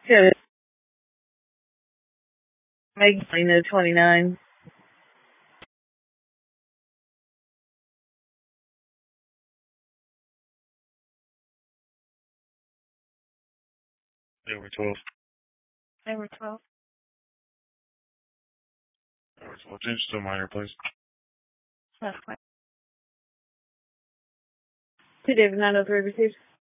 Good. Magdalena 29. Number 12. Number 12. Number 12. Change to a minor, please. That's fine. 2 David 903 received.